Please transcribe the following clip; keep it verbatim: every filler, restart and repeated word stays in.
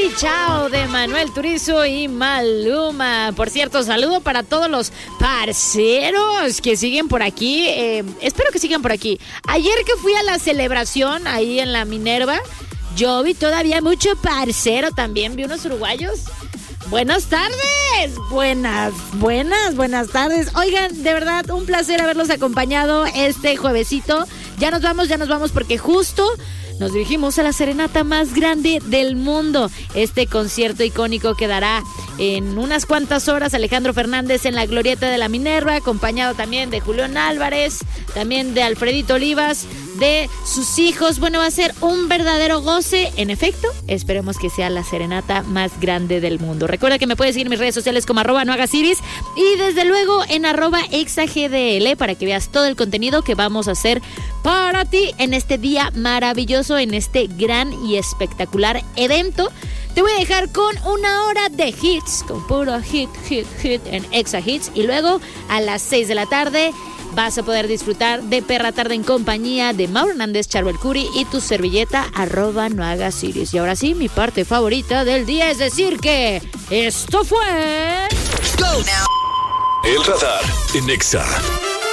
Baby Chao de Manuel Turizo y Maluma. Por cierto, saludo para todos los parceros que siguen por aquí. Eh, espero que sigan por aquí. Ayer que fui a la celebración ahí en la Minerva, yo vi todavía mucho parcero también. Vi unos uruguayos. Buenas tardes, buenas, buenas, buenas tardes. Oigan, de verdad, un placer haberlos acompañado este juevesito. Ya nos vamos, ya nos vamos porque justo nos dirigimos a la serenata más grande del mundo. Este concierto icónico que dará en unas cuantas horas Alejandro Fernández en la Glorieta de la Minerva, acompañado también de Julián Álvarez, también de Alfredito Olivas, de sus hijos. Bueno, va a ser un verdadero goce. En efecto, esperemos que sea la serenata más grande del mundo. Recuerda que me puedes seguir en mis redes sociales como arroba no hagas iris y desde luego en arroba exagdl para que veas todo el contenido que vamos a hacer para ti en este día maravilloso, en este gran y espectacular evento. Te voy a dejar con una hora de hits, con puro hit, hit, hit en Exa Hits. Y luego a las seis de la tarde vas a poder disfrutar de Perra Tarde en compañía de Mauro Hernández, Charbel Curi y tu servilleta arroba no hagas iris. Y ahora sí, mi parte favorita del día es decir que esto fue... Go now. El radar en Exa.